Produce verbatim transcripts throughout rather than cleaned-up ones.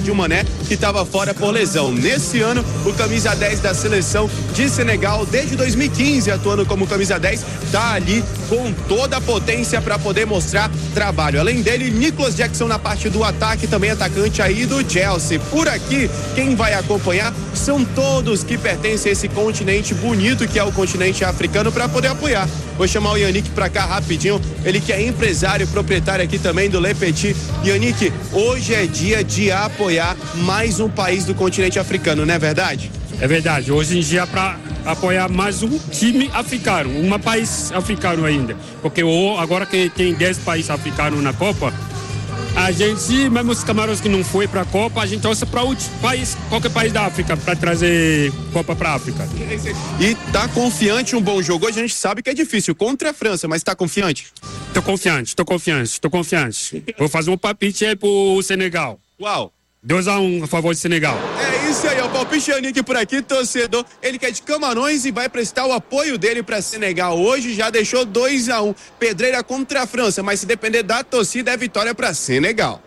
Sadio Mané, que estava fora por lesão. Nesse ano, o camisa dez da seleção de Senegal, desde dois mil e quinze, atuando como camisa dez, tá ali com toda a potência para poder mostrar trabalho. Além dele, Nicolas Jackson na parte do ataque, também atacante aí do Chelsea. Por aqui, quem vai acompanhar são todos que pertencem a esse continente bonito que é o continente africano, para poder apoiar. Vou chamar o Yannick para cá rapidinho, ele que é empresário, proprietário aqui também do Le Petit. Yannick, hoje é dia de apoiar mais um país do continente africano, não é verdade? É verdade, hoje em dia é para apoiar mais um time africano, um país africano ainda, porque agora que tem dez países africanos na Copa, a gente, mesmo os camarões que não foi para a Copa, a gente torce para outro país, qualquer país da África, para trazer Copa para a África. E tá confiante um bom jogo? Hoje a gente sabe que é difícil contra a França, mas tá confiante? Tô confiante, tô confiante, tô confiante. Vou fazer um palpite aí pro Senegal. Uau! dois a um a favor de Senegal. É isso aí, o palpite Yannick por aqui, torcedor. Ele que é de Camarões e vai prestar o apoio dele para Senegal. Hoje já deixou dois a um. Pedreira contra a França, mas se depender da torcida é vitória para Senegal.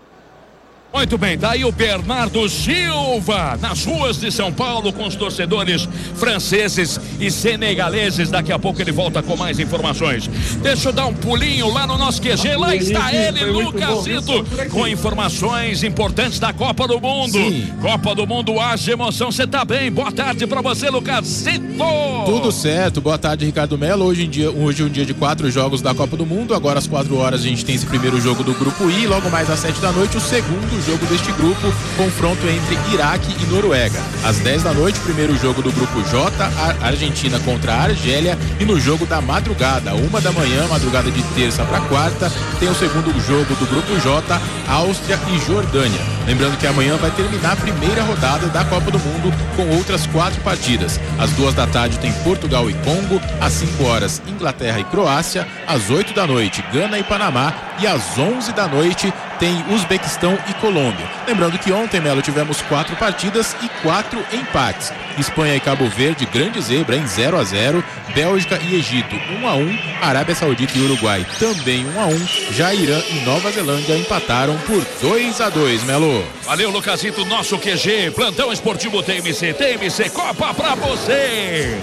Muito bem, daí o Bernardo Silva nas ruas de São Paulo com os torcedores franceses e senegaleses. Daqui a pouco ele volta com mais informações. Deixa eu dar um pulinho lá no nosso Q G. Lá está ele, Lucasito, com informações importantes da Copa do Mundo. Sim. Copa do Mundo, haja emoção. Você tá bem? Boa tarde pra você, Lucasito. Tudo certo, boa tarde, Ricardo Melo. Hoje em dia, hoje é um dia de quatro jogos da Copa do Mundo. Agora às quatro horas a gente tem esse primeiro jogo do grupo I. Logo mais às sete da noite, o segundo jogo deste grupo, confronto entre Iraque e Noruega. Às dez da noite, primeiro jogo do grupo J, a Argentina contra a Argélia, e no jogo da madrugada, uma da manhã, madrugada de terça para quarta, tem o segundo jogo do grupo J, Áustria e Jordânia. Lembrando que amanhã vai terminar a primeira rodada da Copa do Mundo com outras quatro partidas. Às duas da tarde tem Portugal e Congo, às cinco horas Inglaterra e Croácia, às oito da noite Gana e Panamá, e às onze da noite tem Uzbequistão e Colômbia. Lembrando que ontem, Melo, tivemos quatro partidas e quatro empates. Espanha e Cabo Verde, grande zebra em zero a zero. Bélgica e Egito, um a um. Arábia Saudita e Uruguai, também um a um. Já Irã e Nova Zelândia empataram por dois a dois, Melo. Valeu, Lucasito, nosso Q G. Plantão Esportivo T M C. T M C Copa pra você.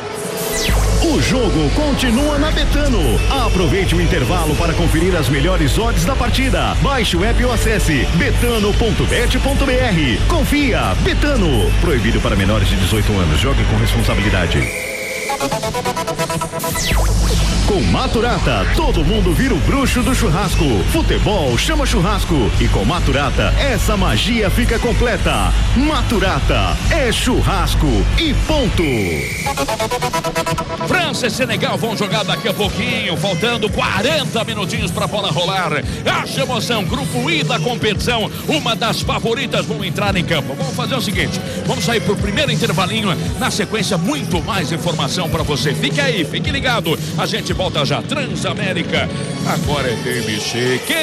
O jogo continua na Betano. Aproveite o intervalo para conferir as melhores odds da partida. Baixe o app ou acesse betano ponto bet ponto br. Confia, Betano. Proibido para menores de dezoito anos. Jogue com responsabilidade. Com Maturata, todo mundo vira o bruxo do churrasco. Futebol chama churrasco. E com Maturata, essa magia fica completa. Maturata é churrasco e ponto. França e Senegal vão jogar daqui a pouquinho, faltando quarenta minutinhos para a bola rolar. Haja emoção, grupo I da competição, uma das favoritas vão entrar em campo. Vamos fazer o seguinte, vamos sair pro primeiro intervalinho, na sequência muito mais informação para você. Fique aí, fique ligado, a gente volta já. Transamérica, agora é T M C.